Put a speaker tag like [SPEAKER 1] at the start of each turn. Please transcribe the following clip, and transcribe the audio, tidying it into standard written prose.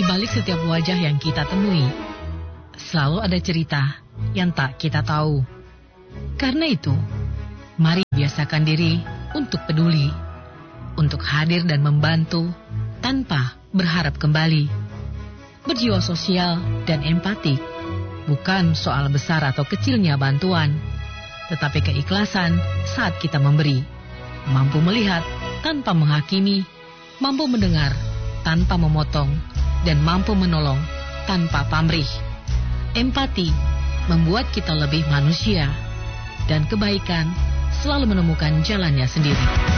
[SPEAKER 1] balik setiap wajah yang kita temui, selalu ada cerita yang tak kita tahu. Karena itu, mari biasakan diri untuk peduli, untuk hadir dan membantu tanpa berharap kembali. Berjiwa sosial dan empatik bukan soal besar atau kecilnya bantuan, tetapi keikhlasan saat kita memberi. Mampu melihat tanpa menghakimi, mampu mendengar tanpa memotong, dan mampu menolong tanpa pamrih. Empati membuat kita lebih manusia, dan kebaikan selalu menemukan jalannya sendiri.